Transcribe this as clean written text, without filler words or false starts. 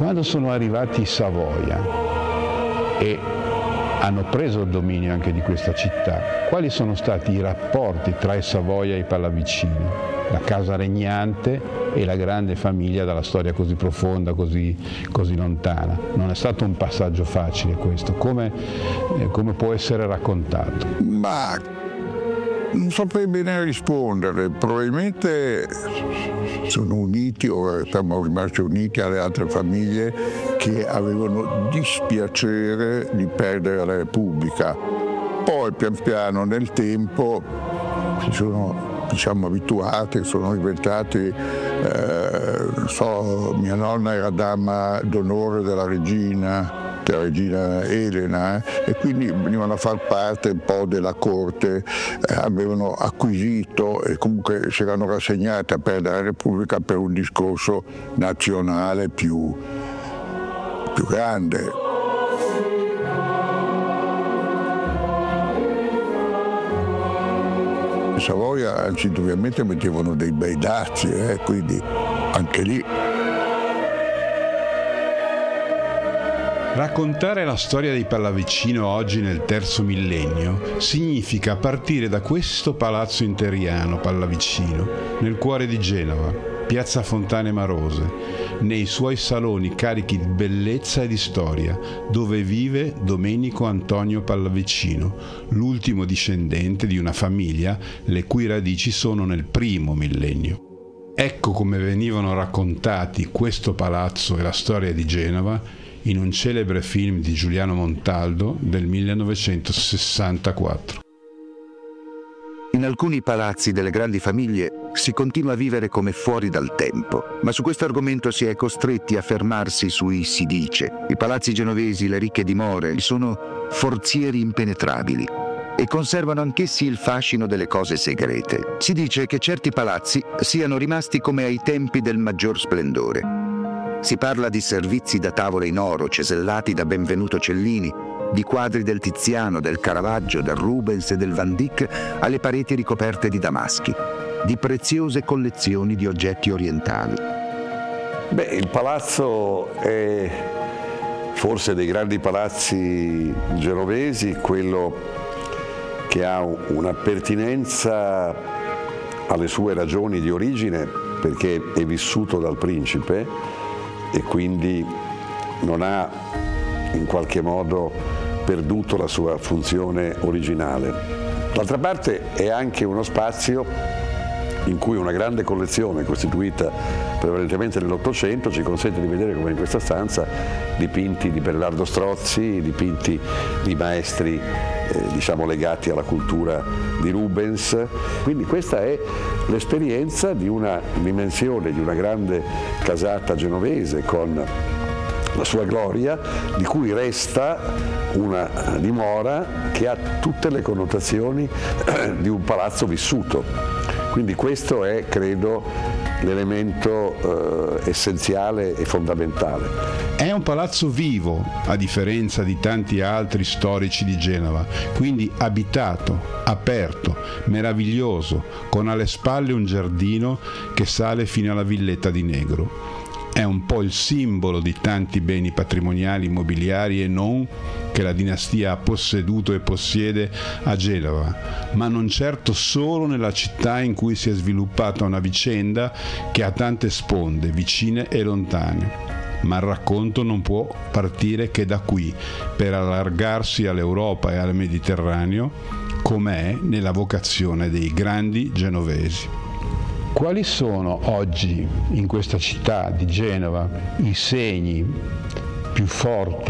Quando sono arrivati i Savoia e hanno preso il dominio anche di questa città, quali sono stati i rapporti tra i Savoia e i Pallavicini? La casa regnante e la grande famiglia dalla storia così profonda, così lontana. Non è stato un passaggio facile questo, come può essere raccontato? Ma non saprei bene rispondere, probabilmente sono uniti o siamo rimasti uniti alle altre famiglie che avevano dispiacere di perdere la Repubblica. Poi pian piano nel tempo si sono abituati, sono diventati, mia nonna era dama d'onore della regina Elena, e quindi venivano a far parte un po' della corte, avevano acquisito e comunque si erano rassegnati a perdere la Repubblica per un discorso nazionale più grande. In Savoia ovviamente mettevano dei bei dazi, quindi anche lì. Raccontare la storia dei Pallavicino oggi nel terzo millennio significa partire da questo palazzo interiano Pallavicino, nel cuore di Genova, piazza Fontane Marose, nei suoi saloni carichi di bellezza e di storia, dove vive Domenico Antonio Pallavicino, l'ultimo discendente di una famiglia le cui radici sono nel primo millennio. Ecco come venivano raccontati questo palazzo e la storia di Genova in un celebre film di Giuliano Montaldo del 1964. In alcuni palazzi delle grandi famiglie si continua a vivere come fuori dal tempo, ma su questo argomento si è costretti a fermarsi sui si dice. I palazzi genovesi, le ricche dimore, sono forzieri impenetrabili e conservano anch'essi il fascino delle cose segrete. Si dice che certi palazzi siano rimasti come ai tempi del maggior splendore. Si parla di servizi da tavola in oro cesellati da Benvenuto Cellini, di quadri del Tiziano, del Caravaggio, del Rubens e del Van Dyck alle pareti ricoperte di damaschi, di preziose collezioni di oggetti orientali. Il palazzo è forse dei grandi palazzi genovesi quello che ha una pertinenza alle sue ragioni di origine, perché è vissuto dal principe e quindi non ha in qualche modo perduto la sua funzione originale. D'altra parte è anche uno spazio in cui una grande collezione costituita prevalentemente nell'Ottocento ci consente di vedere, come in questa stanza, dipinti di Bernardo Strozzi, dipinti di maestri legati alla cultura di Rubens. Quindi questa è l'esperienza di una dimensione, di una grande casata genovese con la sua gloria, di cui resta una dimora che ha tutte le connotazioni di un palazzo vissuto. Quindi questo è, credo, l'elemento essenziale e fondamentale. È un palazzo vivo, a differenza di tanti altri storici di Genova, quindi abitato, aperto, meraviglioso, con alle spalle un giardino che sale fino alla villetta di Negro. È un po' il simbolo di tanti beni patrimoniali immobiliari e non che la dinastia ha posseduto e possiede a Genova, ma non certo solo nella città in cui si è sviluppata una vicenda che ha tante sponde, vicine e lontane. Ma il racconto non può partire che da qui, per allargarsi all'Europa e al Mediterraneo, come è nella vocazione dei grandi genovesi. Quali sono oggi in questa città di Genova i segni più forti